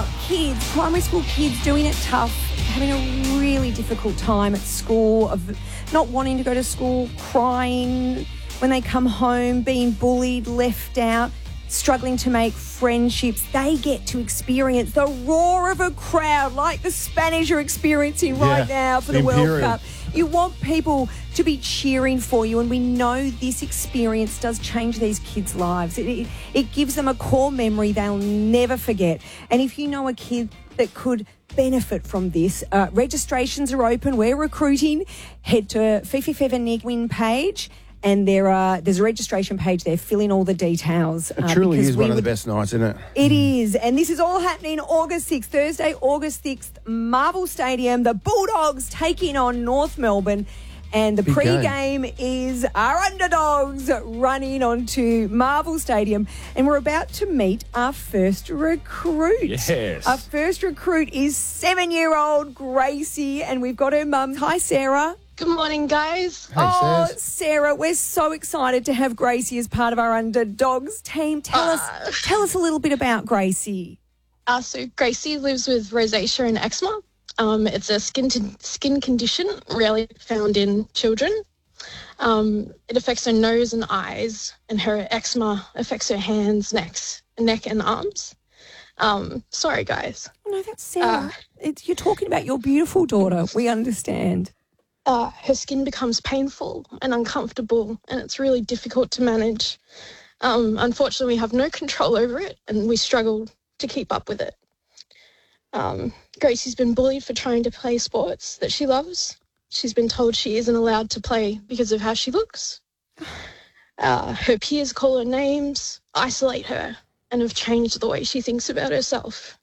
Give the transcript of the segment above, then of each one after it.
kids, primary school kids doing it tough, having a really difficult time at school, of not wanting to go to school, crying when they come home, being bullied, left out, struggling to make friendships. They get to experience the roar of a crowd like the Spanish are experiencing right now for the World Cup. You want people to be cheering for you, and we know this experience does change these kids' lives. It gives them a core memory they'll never forget. And if you know a kid that could benefit from this, registrations are open. We're recruiting. Head to Fifi Feather Nigwin page, and there's a registration page there. Fill in all the details. It truly is one of the best nights, isn't it? It is. And this is all happening August 6th, Thursday, August 6th, Marvel Stadium. The Bulldogs taking on North Melbourne. And the pre-game is our Underdogs running onto Marvel Stadium. And we're about to meet our first recruit. Yes. Our first recruit is 7-year-old Gracie, and we've got her mum. Hi, Sarah. Good morning, guys. Hey, Sarah, we're so excited to have Gracie as part of our Underdogs team. Tell us a little bit about Gracie. So Gracie lives with rosacea and eczema. It's a skin condition rarely found in children. It affects her nose and eyes, and her eczema affects her hands, neck and arms. Sorry, guys. No, that's Sarah. You're talking about your beautiful daughter. We understand. Her skin becomes painful and uncomfortable, and it's really difficult to manage. Unfortunately, we have no control over it, and we struggle to keep up with it. Gracie's been bullied for trying to play sports that she loves. She's been told she isn't allowed to play because of how she looks. Her peers call her names, isolate her, and have changed the way she thinks about herself.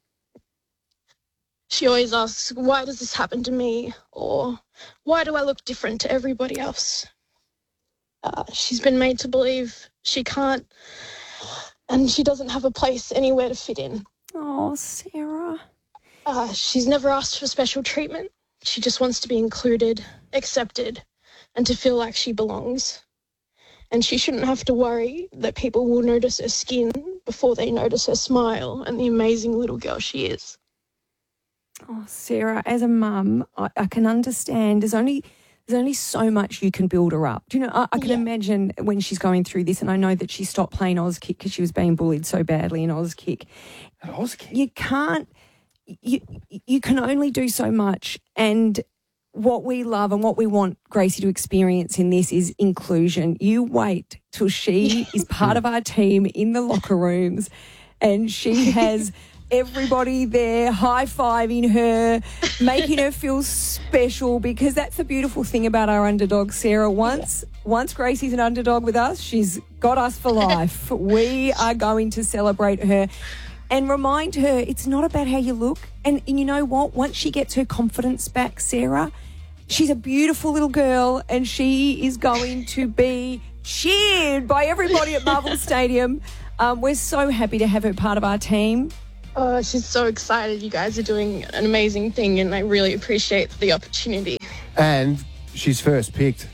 She always asks, why does this happen to me? Or why do I look different to everybody else? She's been made to believe she can't, and she doesn't have a place anywhere to fit in. Oh, Sarah. She's never asked for special treatment. She just wants to be included, accepted, and to feel like she belongs. And she shouldn't have to worry that people will notice her skin before they notice her smile and the amazing little girl she is. Oh, Sarah, as a mum, I can understand. There's only so much you can build her up. Do you know, I can imagine when she's going through this, and I know that she stopped playing Auskick because she was being bullied so badly in Auskick. You can't, you can only do so much. And what we love and what we want Gracie to experience in this is inclusion. You wait till she is part of our team in the locker rooms, and she has everybody there high-fiving her, making her feel special, because that's the beautiful thing about our underdog, Sarah. Once Gracie's an underdog with us, she's got us for life. We are going to celebrate her and remind her it's not about how you look. And you know what? Once she gets her confidence back, Sarah, she's a beautiful little girl, and she is going to be cheered by everybody at Marvel Stadium. We're so happy to have her part of our team. Oh, she's so excited. You guys are doing an amazing thing, and I really appreciate the opportunity. And she's first picked.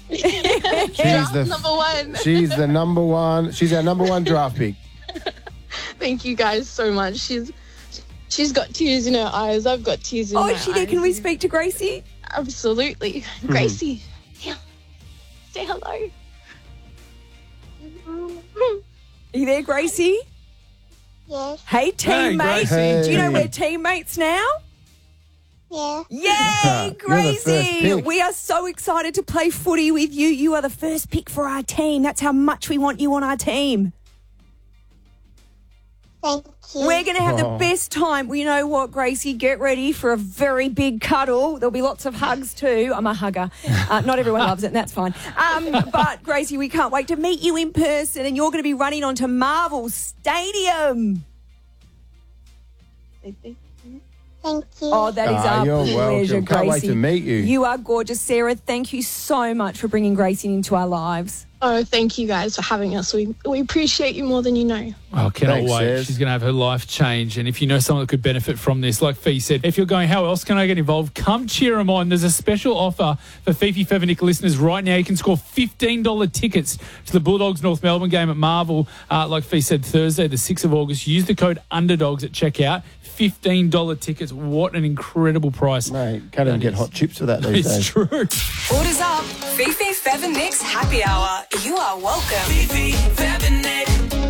Number one. She's the number one. She's our number one draft pick. Thank you guys so much. She's got tears in her eyes. I've got tears in my eyes. Oh, is she there? Can we speak to Gracie? Absolutely. Gracie, yeah. Say hello. Are you there, Gracie? Yes. Hey, teammate. Hey. Do you know we're teammates now? Yeah. Yay, You're the first Gracie. pick. We are so excited to play footy with you. You are the first pick for our team. That's how much we want you on our team. Thank you. We're going to have the best time. Well, you know what, Gracie? Get ready for a very big cuddle. There'll be lots of hugs too. I'm a hugger. Not everyone loves it, and that's fine. But, Gracie, we can't wait to meet you in person, and you're going to be running onto Marvel Stadium. Thank you. Oh, that is our You're pleasure, welcome. Gracie. Can't wait to meet you. You are gorgeous, Sarah. Thank you so much for bringing Gracie into our lives. Oh, thank you guys for having us. We appreciate you more than you know. Oh, cannot Thanks, wait. Saz. She's going to have her life change. And if you know someone that could benefit from this, like Fee said, if you're going, how else can I get involved? Come cheer them on. There's a special offer for Fifi Fevernick listeners right now. You can score $15 tickets to the Bulldogs North Melbourne game at Marvel. Like Fee said, Thursday, the 6th of August. Use the code UNDERDOGS at checkout. $15 tickets. What an incredible price. Mate, can't even get hot chips for that these It's days. true. Orders up. Fifi Fevernick's Happy Hour. You are welcome. Fifi Fevernick.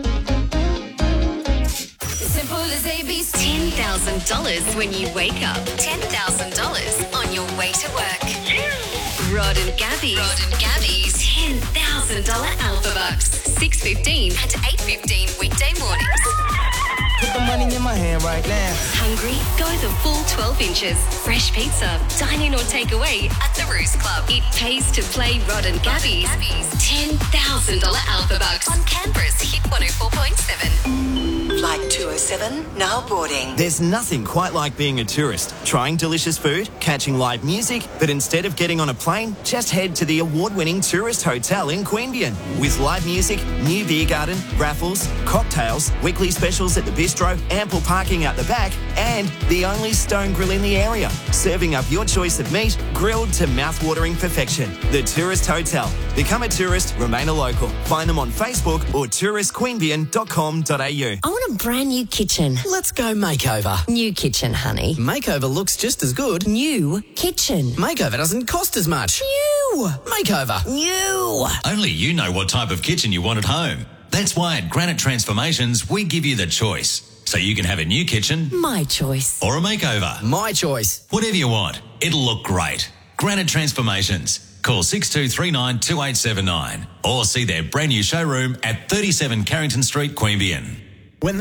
Simple as ABC. $10,000 when you wake up. $10,000 on your way to work. Rod and Gabby's $10,000 Alpha Bucks. 6:15 and 8:15 weekday mornings. Put the money in my hand right now. Hungry? Go the full 12 inches. Fresh pizza. Dine in or take away at the Roost Club. It pays to play Rod and Gabby's $10,000 Alpha Bucks on Canberra's Hit 104.7. Flight 207, now boarding. There's nothing quite like being a tourist, trying delicious food, catching live music, but instead of getting on a plane, just head to the award-winning Tourist Hotel in Queanbeyan. With live music, new beer garden, raffles, cocktails, weekly specials at the bistro, ample parking out the back, and the only stone grill in the area, serving up your choice of meat, grilled to mouth-watering perfection. The Tourist Hotel. Become a tourist, remain a local. Find them on Facebook or touristqueanbeyan.com.au. I want a brand new kitchen. Let's go makeover. New kitchen, honey. Makeover looks just as good. New kitchen. Makeover doesn't cost as much. New. Makeover. New. Only you know what type of kitchen you want at home. That's why at Granite Transformations, we give you the choice. So you can have a new kitchen My choice. or a makeover. My choice. Whatever you want, it'll look great. Granite Transformations. Call 6239 2879 or see their brand new showroom at 37 Carrington Street, Queanbeyan.